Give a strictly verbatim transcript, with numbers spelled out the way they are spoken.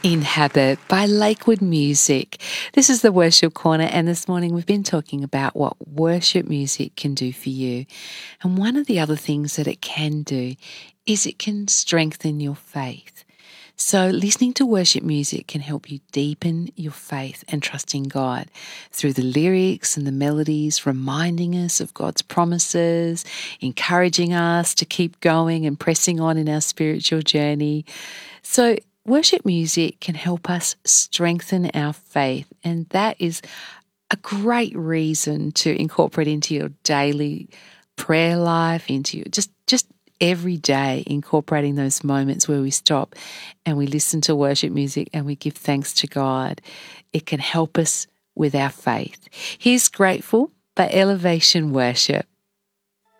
Inhabit by Lakewood Music. This is the Worship Corner, and this morning we've been talking about what worship music can do for you. And one of the other things that it can do is it can strengthen your faith. So listening to worship music can help you deepen your faith and trust in God through the lyrics and the melodies, reminding us of God's promises, encouraging us to keep going and pressing on in our spiritual journey. So worship music can help us strengthen our faith, and that is a great reason to incorporate into your daily prayer life, into your just just every day, incorporating those moments where we stop and we listen to worship music and we give thanks to God. It can help us with our faith. Here's Grateful by Elevation Worship.